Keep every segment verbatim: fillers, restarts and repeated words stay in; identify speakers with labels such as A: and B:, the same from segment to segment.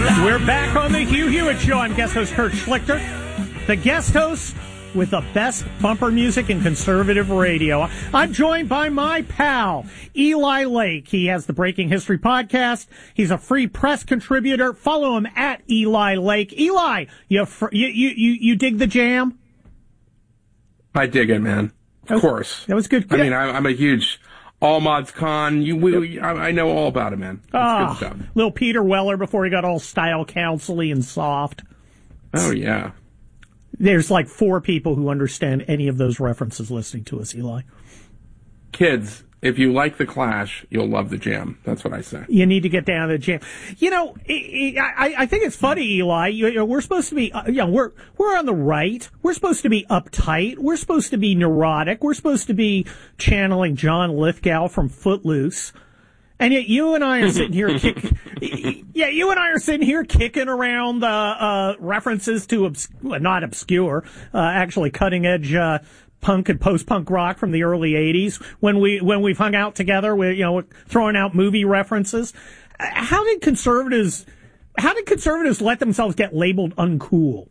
A: We're back on the Hugh Hewitt Show. I'm guest host Kurt Schlichter, the guest host with the best bumper music in conservative radio. I'm joined by my pal, Eli Lake. He has the Breaking History podcast. He's a free press contributor. Follow him at Eli Lake. Eli, you you you you, you dig the jam?
B: I dig it, man. Of
A: was,
B: course.
A: That was good.
B: I mean, I, I'm a huge All Mods Con. You, we, I, I know all about it, man. It's
A: oh,
B: good stuff.
A: Little Peter Weller before he got all style counsel-y and soft.
B: Oh, yeah.
A: There's like four people who understand any of those references listening to us, Eli.
B: Kids, if you like The Clash, you'll love the jam. That's what I say.
A: You need to get down to the jam. You know, I, I think it's funny, Eli. You know, we're supposed to be, you know, we're we're on the right. We're supposed to be uptight. We're supposed to be neurotic. We're supposed to be channeling John Lithgow from Footloose. And yet you and I are sitting here kick, yeah, you and I are sitting here kicking around uh, uh, references to obs- well, not obscure, uh, actually cutting edge uh, punk and post punk rock from the early eighties. When we when we've hung out together, we you know throwing out movie references. How did conservatives how did conservatives let themselves get labeled uncool?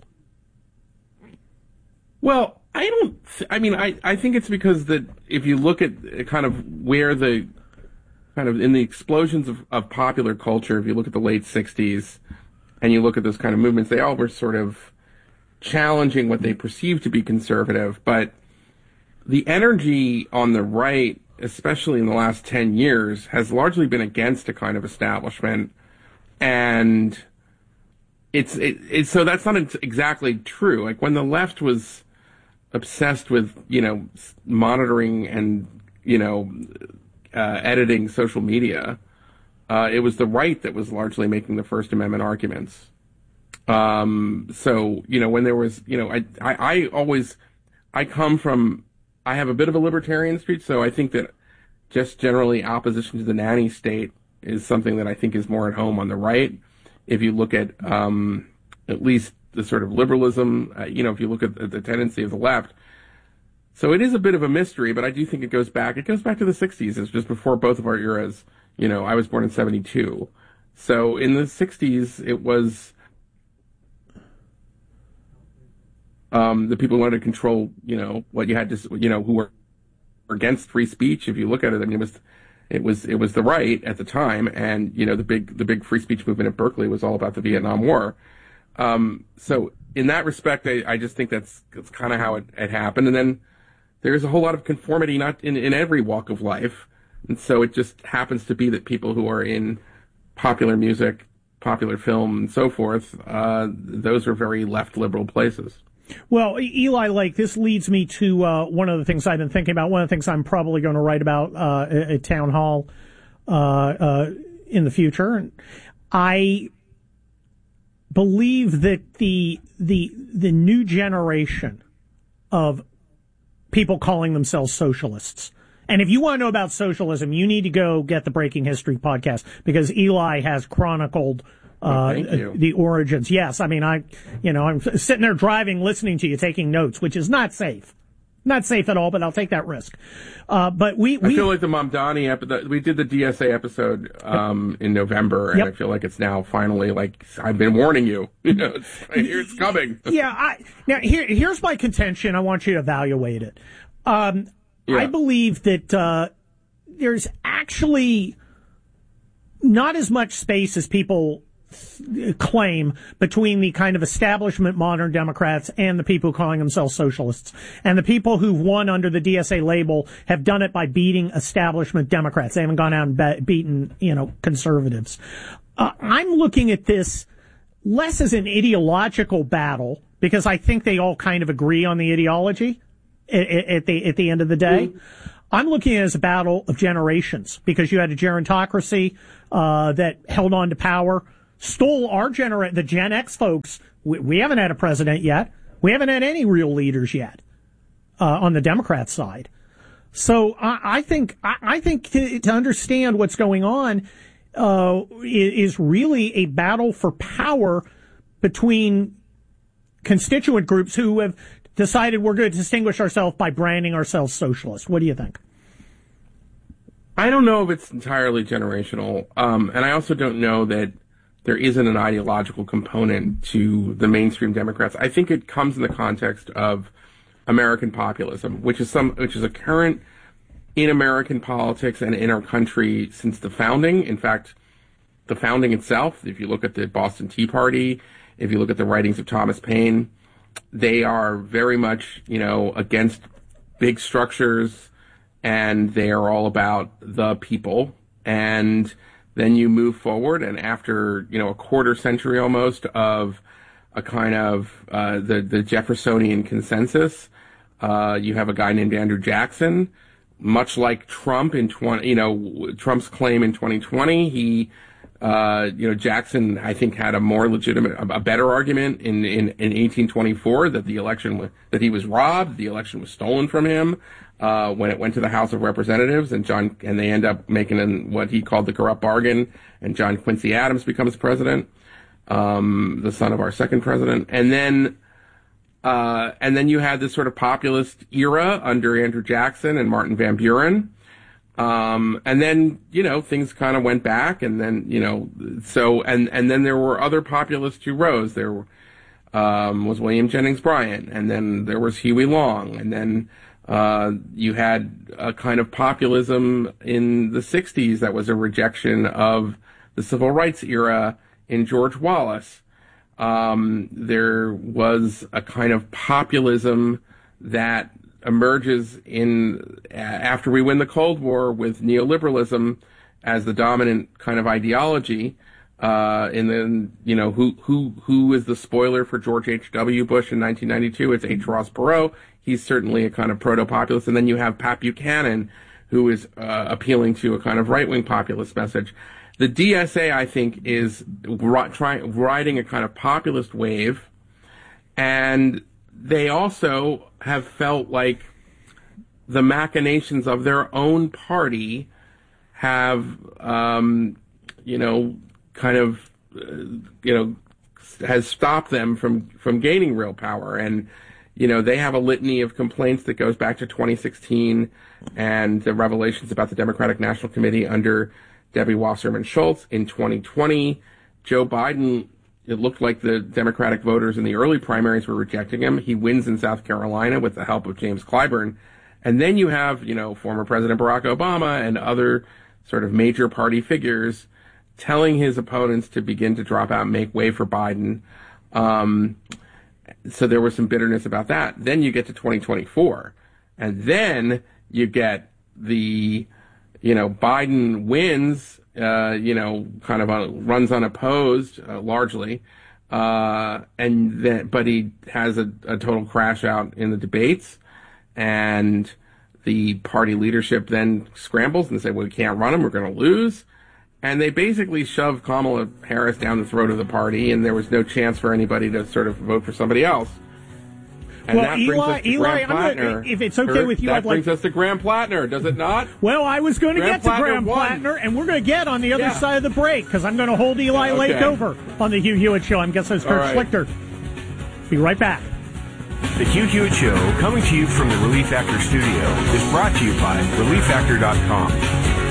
B: Well, I don't. Th- I mean, I I think it's because that if you look at kind of where the kind of in the explosions of, of popular culture, if you look at the late sixties and you look at those kind of movements, they all were sort of challenging what they perceived to be conservative. But the energy on the right, especially in the last ten years, has largely been against a kind of establishment. And it's, it, it's so that's not exactly true. Like when the left was obsessed with, you know, monitoring and, you know, Uh, editing social media, uh, it was the right that was largely making the First Amendment arguments. Um, so, you know, when there was, you know, I, I, I always, I come from, I have a bit of a libertarian streak, so I think that just generally opposition to the nanny state is something that I think is more at home on the right. If you look at, um, at least the sort of liberalism, uh, you know, if you look at the, the tendency of the left. So it is a bit of a mystery, but I do think it goes back. It goes back to the sixties. It's just before both of our eras. You know, I was born in seventy-two. So in the sixties, it was um, the people who wanted to control, you know, what you had to, you know, who were against free speech. If you look at it, I mean, it was, it was, it was the right at the time. And, you know, the big, the big free speech movement at Berkeley was all about the Vietnam War. Um, so in that respect, I, I just think that's, that's kind of how it, it happened. And then, there's a whole lot of conformity, not in, in every walk of life. And so it just happens to be that people who are in popular music, popular film, and so forth, uh, those are very left liberal places.
A: Well, Eli Lake, this leads me to uh, one of the things I've been thinking about, one of the things I'm probably going to write about uh, at Town Hall uh, uh, in the future. I believe that the the the new generation of people calling themselves socialists. And if you want to know about socialism, you need to go get the Breaking History podcast because Eli has chronicled uh,
B: oh,
A: the origins. Yes, I mean, I, you know, I'm sitting there driving, listening to you, taking notes, which is not safe. Not safe at all, but I'll take that risk. Uh, but we, we
B: I feel like the Mamdani episode, we did the D S A episode um, in November, and yep. I feel like it's now finally like I've been warning you. You know, it's, here it's coming.
A: Yeah. I, now here, here's my contention. I want you to evaluate it. Um, yeah. I believe that uh, there's actually not as much space as people claim between the kind of establishment modern Democrats and the people calling themselves socialists. And the people who've won under the D S A label have done it by beating establishment Democrats. They haven't gone out and be- beaten, you know, conservatives. Uh, I'm looking at this less as an ideological battle because I think they all kind of agree on the ideology at, at the at the end of the day. Mm. I'm looking at it as a battle of generations because you had a gerontocracy uh, that held on to power, stole our genera- the Gen X folks. We, we haven't had a president yet. We haven't had any real leaders yet uh, on the Democrat side. So I, I think I, I think to, to understand what's going on uh, is really a battle for power between constituent groups who have decided we're going to distinguish ourselves by branding ourselves socialist. What do you think?
B: I don't know if it's entirely generational, um, and I also don't know that there isn't an ideological component to the mainstream Democrats. I think it comes in the context of American populism, which is some, which is a current in American politics and in our country since the founding. In fact, the founding itself, if you look at the Boston Tea Party, if you look at the writings of Thomas Paine, they are very much, you know, against big structures, and they are all about the people. And then you move forward, and after, you know, a quarter century almost of a kind of uh, the, the Jeffersonian consensus, uh, you have a guy named Andrew Jackson, much like Trump in twenty, you know, Trump's claim in twenty twenty, he, uh, you know, Jackson, I think, had a more legitimate, a better argument in, in, in eighteen twenty-four that the election was, that he was robbed, the election was stolen from him, uh, when it went to the House of Representatives, and John, and they end up making an, what he called the corrupt bargain, and John Quincy Adams becomes president, um, the son of our second president. And then, uh, and then you had this sort of populist era under Andrew Jackson and Martin Van Buren. Um, and then, you know, things kind of went back, and then, you know, so, and, and then there were other populists who rose. There um, was William Jennings Bryan, and then there was Huey Long, and then, uh, you had a kind of populism in the sixties that was a rejection of the civil rights era in George Wallace. Um, there was a kind of populism that emerges in after we win the Cold War with neoliberalism as the dominant kind of ideology. Uh, and then, you know, who, who, who is the spoiler for George H W. Bush in nineteen ninety-two? It's H. Ross Perot. He's certainly a kind of proto-populist. And then you have Pat Buchanan, who is uh, appealing to a kind of right-wing populist message. The D S A, I think, is ri- try- riding a kind of populist wave, and they also have felt like the machinations of their own party have, um, you know, kind of, uh, you know, has stopped them from, from gaining real power. And, you know, they have a litany of complaints that goes back to twenty sixteen and the revelations about the Democratic National Committee under Debbie Wasserman Schultz. In twenty twenty, Joe Biden, it looked like the Democratic voters in the early primaries were rejecting him. He wins in South Carolina with the help of James Clyburn. And then you have, you know, former President Barack Obama and other sort of major party figures telling his opponents to begin to drop out and make way for Biden. Um, so there was some bitterness about that. Then you get to twenty twenty-four, and then you get the, you know, Biden wins, uh, you know, kind of uh, runs unopposed, uh, largely, uh, and then, but he has a, a total crash out in the debates, and the party leadership then scrambles and say, well, we can't run him, we're going to lose. And they basically shoved Kamala Harris down the throat of the party, and there was no chance for anybody to sort of vote for somebody else. And
A: well,
B: that
A: Eli,
B: brings us to
A: Eli,
B: Graham
A: I'm
B: Plattner.
A: gonna, if it's okay
B: Kurt,
A: with you,
B: that
A: I'd like
B: brings us to Graham Plattner, does it not?
A: Well, I was going to
B: Graham
A: get to
B: Plattner
A: Graham
B: won.
A: Plattner, and we're going to get on the other
B: Yeah.
A: side of the break, because I'm going to hold Eli
B: Okay.
A: Lake over on the Hugh Hewitt Show. I'm guessing it's Kurt
B: All right.
A: Schlichter. Be right back.
C: The Hugh Hewitt Show, coming to you from the Relief Factor studio, is brought to you by relief factor dot com.